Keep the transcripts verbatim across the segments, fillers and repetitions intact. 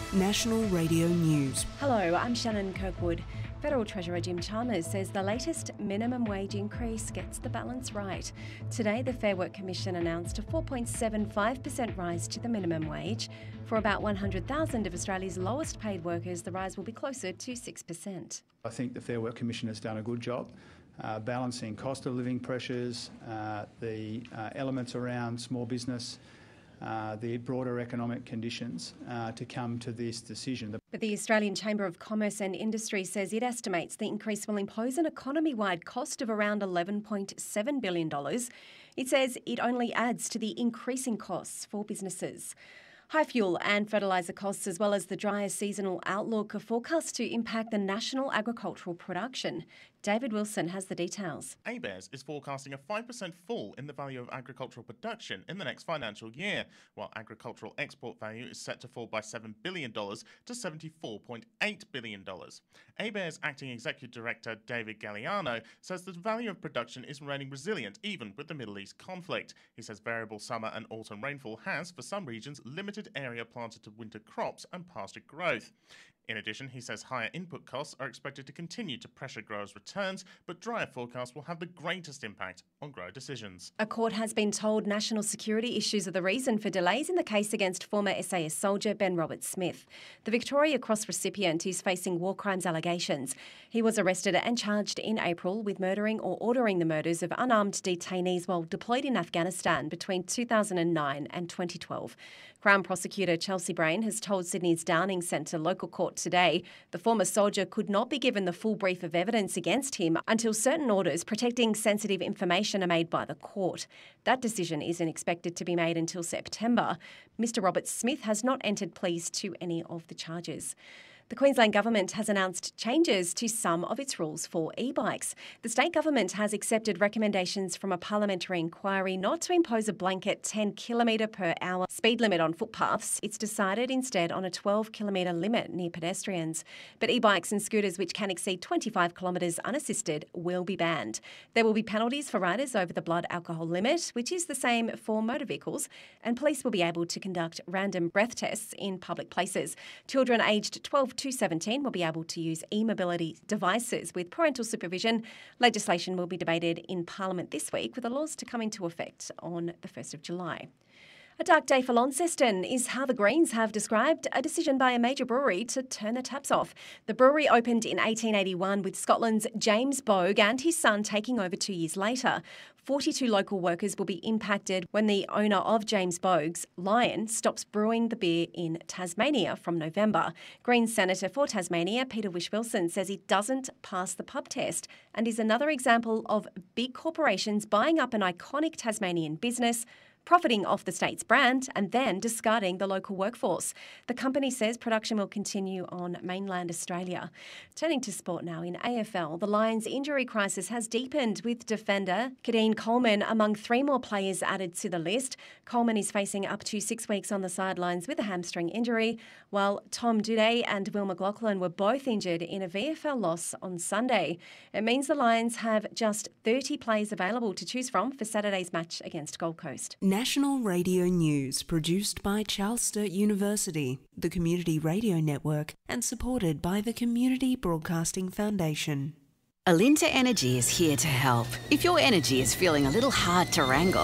National Radio News. Hello, I'm Shannon Kirkwood. Federal Treasurer Jim Chalmers says the latest minimum wage increase gets the balance right. Today, the Fair Work Commission announced a four point seven five percent rise to the minimum wage. For about one hundred thousand of Australia's lowest paid workers, the rise will be closer to six percent. I think the Fair Work Commission has done a good job uh, balancing cost of living pressures, uh, the uh, elements around small business, Uh, the broader economic conditions uh, to come to this decision. But the Australian Chamber of Commerce and Industry says it estimates the increase will impose an economy-wide cost of around eleven point seven billion dollars. It says it only adds to the increasing costs for businesses. High fuel and fertiliser costs, as well as the drier seasonal outlook, are forecast to impact the national agricultural production. David Wilson has the details. ABARES is forecasting a five percent fall in the value of agricultural production in the next financial year, while agricultural export value is set to fall by seven billion dollars to seventy-four point eight billion dollars. ABARES Acting Executive Director David Galliano says the value of production is remaining resilient even with the Middle East conflict. He says variable summer and autumn rainfall has, for some regions, limited area planted to winter crops and pasture growth. In addition, he says higher input costs are expected to continue to pressure growers' returns, but drier forecasts will have the greatest impact on grower decisions. A court has been told national security issues are the reason for delays in the case against former S A S soldier Ben Roberts-Smith. The Victoria Cross recipient is facing war crimes allegations. He was arrested and charged in April with murdering or ordering the murders of unarmed detainees while deployed in Afghanistan between two thousand nine and twenty twelve. Crown Prosecutor Chelsea Brain has told Sydney's Downing Centre local court today the former soldier could not be given the full brief of evidence against him until certain orders protecting sensitive information are made by the court. That decision isn't expected to be made until September. Mister Roberts-Smith has not entered pleas to any of the charges. The Queensland Government has announced changes to some of its rules for e-bikes. The state government has accepted recommendations from a parliamentary inquiry not to impose a blanket ten kilometre per hour speed limit on footpaths. It's decided instead on a twelve kilometre limit near pedestrians. But e-bikes and scooters which can exceed twenty-five kilometres unassisted will be banned. There will be penalties for riders over the blood alcohol limit, which is the same for motor vehicles, and police will be able to conduct random breath tests in public places. Children aged twelve to seventeen will be able to use e-mobility devices with parental supervision. Legislation will be debated in Parliament this week, with the laws to come into effect on the first of July. A dark day for Launceston is how the Greens have described a decision by a major brewery to turn the taps off. The brewery opened in eighteen eighty-one with Scotland's James Bogue and his son taking over two years later. forty-two local workers will be impacted when the owner of James Bogue's, Lion, stops brewing the beer in Tasmania from November. Greens Senator for Tasmania, Peter Whish-Wilson, says it doesn't pass the pub test and is another example of big corporations buying up an iconic Tasmanian business, profiting off the state's brand and then discarding the local workforce. The company says production will continue on mainland Australia. Turning to sport now, in A F L, the Lions' injury crisis has deepened with defender Kadeen Coleman among three more players added to the list. Coleman is facing up to six weeks on the sidelines with a hamstring injury, while Tom Duday and Will McLaughlin were both injured in a V F L loss on Sunday. It means the Lions have just thirty players available to choose from for Saturday's match against Gold Coast. National Radio News, produced by Charles Sturt University, the Community Radio Network, and supported by the Community Broadcasting Foundation. Alinta Energy is here to help. If your energy is feeling a little hard to wrangle.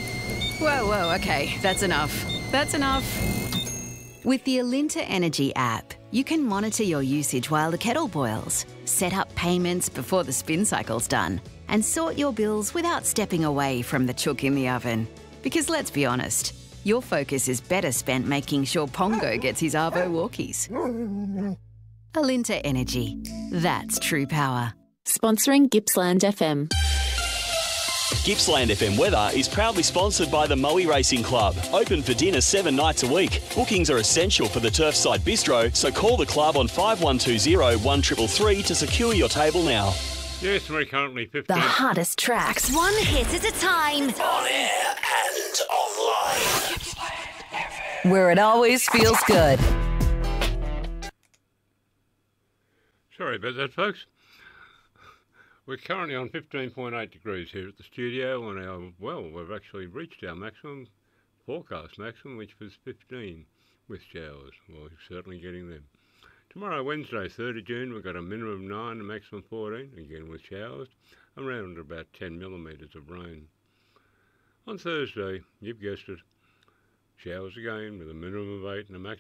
Whoa, whoa, okay, that's enough. That's enough. With the Alinta Energy app, you can monitor your usage while the kettle boils, set up payments before the spin cycle's done, and sort your bills without stepping away from the chook in the oven. Because let's be honest, your focus is better spent making sure Pongo gets his Arvo walkies. Alinta Energy. That's true power. Sponsoring Gippsland F M. Gippsland F M weather is proudly sponsored by the Moe Racing Club. Open for dinner seven nights a week. Bookings are essential for the Turfside Bistro, so call the club on five one two zero, one three three three to secure your table now. Yes, we're currently fifteen. The hottest tracks, one hit at a time. On air and online. Gippsland F M. Where it always feels good. Sorry about that, folks. We're currently on fifteen point eight degrees here at the studio, and our, well, we've actually reached our maximum, forecast maximum, which was fifteen. with showers. Well, we're certainly getting them. Tomorrow, Wednesday, third of June, we've got a minimum of nine and a maximum fourteen, again with showers, around about ten millimetres of rain. On Thursday, you've guessed it, showers again with a minimum of eight and a maximum